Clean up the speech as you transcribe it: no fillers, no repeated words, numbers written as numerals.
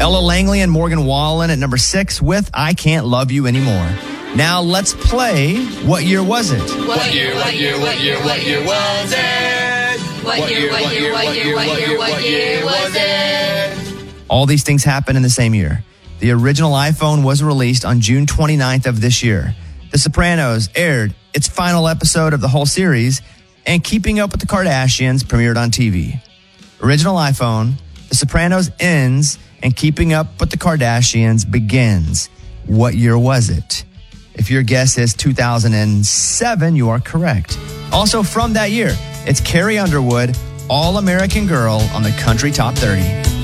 Ella Langley and Morgan Wallen at number 6 with I Can't Love You Anymore. Now let's play What Year Was It? What year was it? What year was it? All these things happened in the same year. The original iPhone was released on June 29th of this year. The Sopranos aired its final episode of the whole series, and Keeping Up with the Kardashians premiered on TV. Original iPhone, The Sopranos ends, and Keeping Up with the Kardashians begins. What year was it? If your guess is 2007, you are correct. Also from that year, it's Carrie Underwood, All American Girl on the Country Top 30.